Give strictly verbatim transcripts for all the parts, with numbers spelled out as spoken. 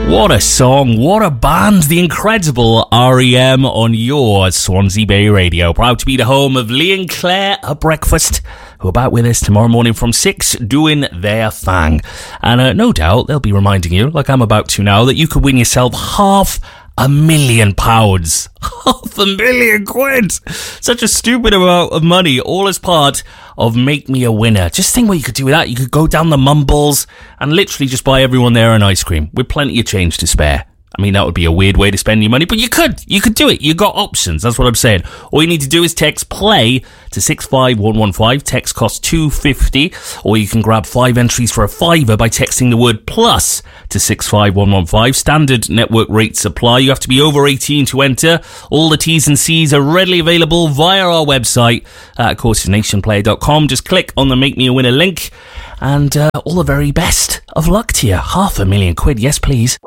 What a song, what a band, the incredible R E M on your Swansea Bay Radio. Proud to be the home of Lee and Claire at breakfast, who are back with us tomorrow morning from six doing their thing. And uh, no doubt they'll be reminding you, like I'm about to now, that you could win yourself half a million pounds. Half a million quid. Such a stupid amount of money, all as part of Make Me a Winner. Just think what you could do with that. You could go down the Mumbles and literally just buy everyone there an ice cream with plenty of change to spare. I mean, that would be a weird way to spend your money, but you could. You could do it. You got options. That's what I'm saying. All you need to do is text PLAY to six five one one five. Text costs two pounds fifty. Or you can grab five entries for a fiver by texting the word PLUS to six five one one five. Standard network rates apply. You have to be over eighteen to enter. All the T's and C's are readily available via our website at courses nation player dot com. Just click on the Make Me a Winner link. And uh, all the very best of luck to you. Half a million quid. Yes, please.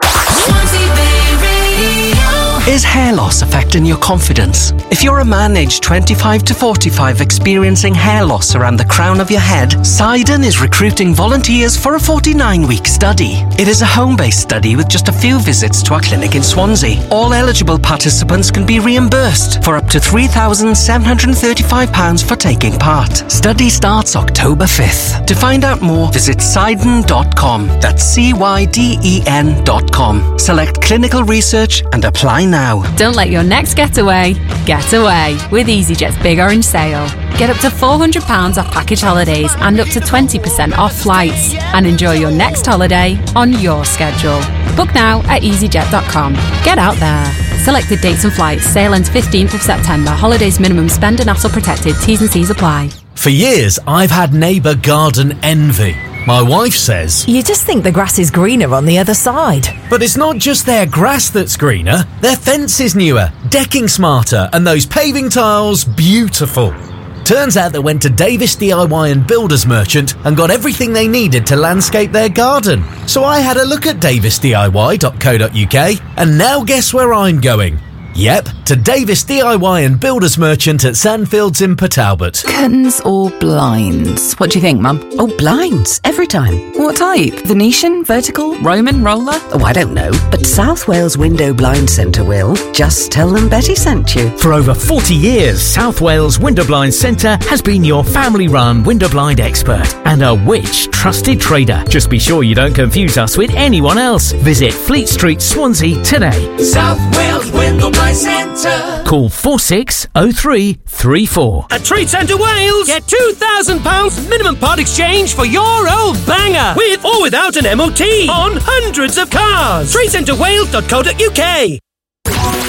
Is hair loss affecting your confidence? If you're a man aged twenty-five to forty-five experiencing hair loss around the crown of your head, Sidon is recruiting volunteers for a forty-nine week study. It is a home-based study with just a few visits to our clinic in Swansea. All eligible participants can be reimbursed for up to three thousand seven hundred thirty-five pounds for taking part. Study starts October fifth. To find out more, visit Sidon dot com. That's C Y D E N dot com. Select clinical research and apply now. Don't let your next getaway get away with EasyJet's Big Orange Sale. Get up to four hundred pounds off package holidays and up to twenty percent off flights. And enjoy your next holiday on your schedule. Book now at easy jet dot com. Get out there. Selected dates and flights. Sale ends fifteenth of September. Holidays minimum spend and hassle protected. T's and C's apply. For years, I've had neighbour garden envy. My wife says, you just think the grass is greener on the other side. But it's not just their grass that's greener. Their fence is newer, decking smarter, and those paving tiles beautiful. Turns out they went to Davis D I Y and Builders Merchant and got everything they needed to landscape their garden. So I had a look at davis d i y dot co dot u k, and now guess where I'm going? Yep, to Davis D I Y and Builders Merchant at Sandfields in Port Talbot. Curtains or blinds? What do you think, Mum? Oh, blinds, every time. What type? Venetian, vertical, Roman, roller? Oh, I don't know, but South Wales Window Blind Centre will. Just tell them Betty sent you. For over forty years, South Wales Window Blind Centre has been your family-run window blind expert and a Which trusted trader. Just be sure you don't confuse us with anyone else. Visit Fleet Street, Swansea today. South Wales Window Blind Centre. Call four six oh three three four. At Trade Centre Wales, get two thousand pounds minimum part exchange for your old banger, with or without an M O T, on hundreds of cars. trade centre wales dot co dot u k.